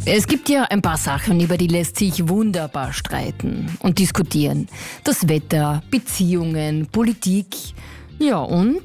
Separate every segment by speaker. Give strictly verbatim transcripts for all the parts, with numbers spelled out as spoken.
Speaker 1: Es gibt ja ein paar Sachen, über die lässt sich wunderbar streiten und diskutieren. Das Wetter, Beziehungen, Politik, ja und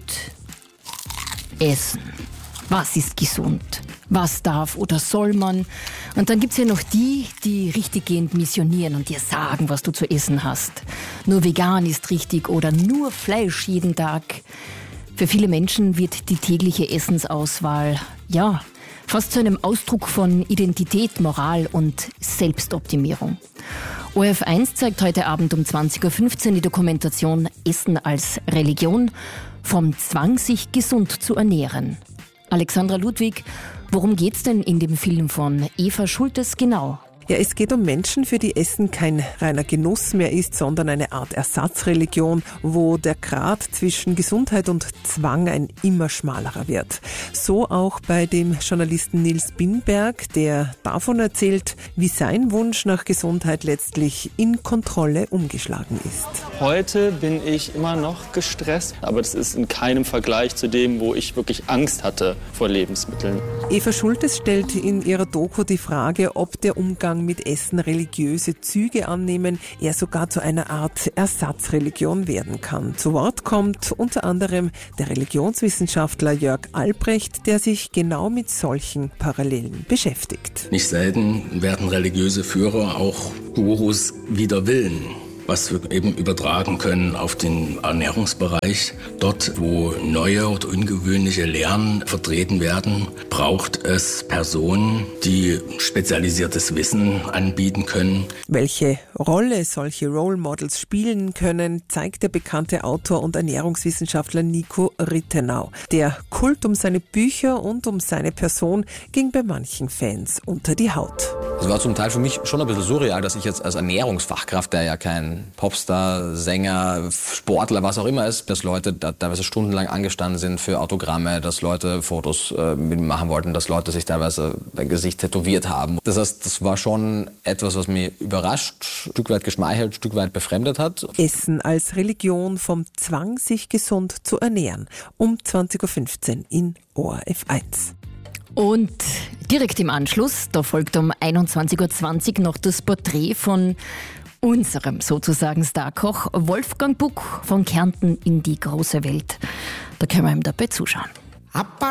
Speaker 1: Essen. Was ist gesund? Was darf oder soll man? Und dann gibt's ja noch die, die richtiggehend missionieren und dir sagen, was du zu essen hast. Nur vegan ist richtig oder nur Fleisch jeden Tag. Für viele Menschen wird die tägliche Essensauswahl, ja, fast zu einem Ausdruck von Identität, Moral und Selbstoptimierung. O R F eins zeigt heute Abend um zwanzig Uhr fünfzehn die Dokumentation Essen als Religion, vom Zwang, sich gesund zu ernähren. Alexandra Ludwig, worum geht's denn in dem Film von Eva Schultes genau?
Speaker 2: Ja, es geht um Menschen, für die Essen kein reiner Genuss mehr ist, sondern eine Art Ersatzreligion, wo der Grat zwischen Gesundheit und Zwang ein immer schmalerer wird. So auch bei dem Journalisten Nils Binberg, der davon erzählt, wie sein Wunsch nach Gesundheit letztlich in Kontrolle umgeschlagen ist.
Speaker 3: Heute bin ich immer noch gestresst, aber das ist in keinem Vergleich zu dem, wo ich wirklich Angst hatte vor Lebensmitteln.
Speaker 2: Eva Schultes stellt in ihrer Doku die Frage, ob der Umgang mit Essen religiöse Züge annehmen, er sogar zu einer Art Ersatzreligion werden kann. Zu Wort kommt unter anderem der Religionswissenschaftler Jörg Albrecht, der sich genau mit solchen Parallelen beschäftigt.
Speaker 4: Nicht selten werden religiöse Führer auch Gurus wider Willen, was wir eben übertragen können auf den Ernährungsbereich. Dort, wo neue oder ungewöhnliche Lehren vertreten werden, braucht es Personen, die spezialisiertes Wissen anbieten können.
Speaker 2: Welche Rolle solche Role Models spielen können, zeigt der bekannte Autor und Ernährungswissenschaftler Nico Rittenau. Der Kult um seine Bücher und um seine Person ging bei manchen Fans unter die Haut.
Speaker 5: Es war zum Teil für mich schon ein bisschen surreal, dass ich jetzt als Ernährungsfachkraft, der ja kein Popstar, Sänger, Sportler, was auch immer ist, dass Leute da teilweise stundenlang angestanden sind für Autogramme, dass Leute Fotos äh, mit mir machen wollten, dass Leute sich teilweise beim Gesicht tätowiert haben. Das heißt, das war schon etwas, was mich überrascht, ein Stück weit geschmeichelt, ein Stück weit befremdet hat.
Speaker 2: Essen als Religion, vom Zwang, sich gesund zu ernähren. Um zwanzig Uhr fünfzehn in O R F eins.
Speaker 1: Und direkt im Anschluss, da folgt um einundzwanzig Uhr zwanzig noch das Porträt von unserem sozusagen Starkoch Wolfgang Buck von Kärnten in die große Welt. Da können wir ihm dabei zuschauen.